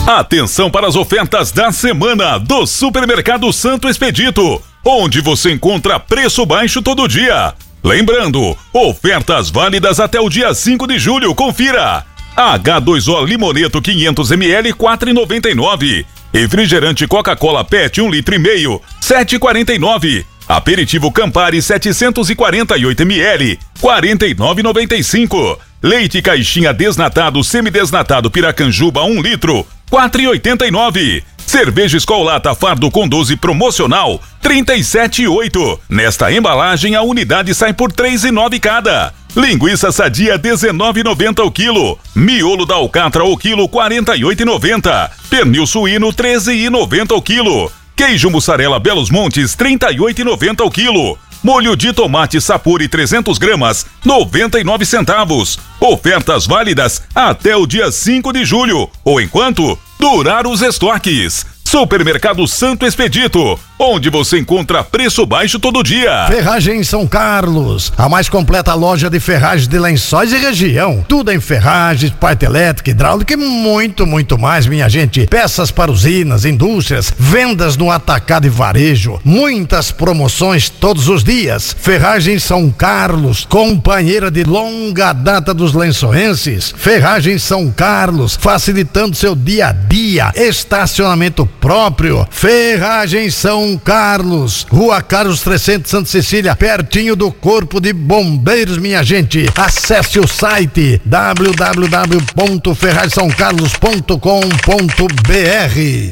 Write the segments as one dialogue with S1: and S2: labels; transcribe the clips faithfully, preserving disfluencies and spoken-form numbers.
S1: Atenção para as ofertas da semana do Supermercado Santo Expedito, onde você encontra preço baixo todo dia. Lembrando, ofertas válidas até o dia cinco de julho, confira. H dois O Limoneto quinhentos mililitros, quatro reais e noventa e nove centavos. Refrigerante Coca-Cola Pet um litro e meio, sete reais e quarenta e nove centavos. Aperitivo Campari setecentos e quarenta e oito mililitros, quarenta e nove reais e noventa e cinco centavos. Leite Caixinha Desnatado Semidesnatado Piracanjuba um litro, quatro reais e oitenta e nove centavos. Cerveja Skol Lata Fardo com doze promocional, trinta e sete reais e oito centavos. Nesta embalagem a unidade sai por três reais e nove centavos cada. Linguiça Sadia dezenove reais e noventa centavos o quilo. Miolo da Alcatra o quilo quarenta e oito reais e noventa centavos. Pernil suíno treze reais e noventa centavos o quilo. Queijo mussarela Belos Montes trinta e oito reais e noventa centavos o quilo. Molho de tomate Sapuri trezentos gramas, noventa e nove centavos. Ofertas válidas até o dia cinco de julho, ou enquanto durar os estoques. Supermercado Santo Expedito, onde você encontra preço baixo todo dia.
S2: Ferragem São Carlos, a mais completa loja de ferragens de Lençóis e região. Tudo em ferragens, parte elétrica, hidráulica e muito, muito mais, minha gente. Peças para usinas, indústrias, vendas no atacado e varejo. Muitas promoções todos os dias. Ferragem São Carlos, companheira de longa data dos lençoenses. Ferragem São Carlos, facilitando seu dia a dia. Estacionamento próprio. Ferragem São Carlos, Rua Carlos trezentos, Santa Cecília, pertinho do Corpo de Bombeiros, minha gente. Acesse o site w w w ponto ferragem são carlos ponto com ponto b r.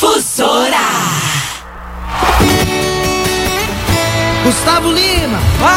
S3: Difusora Gustavo Lima, vai!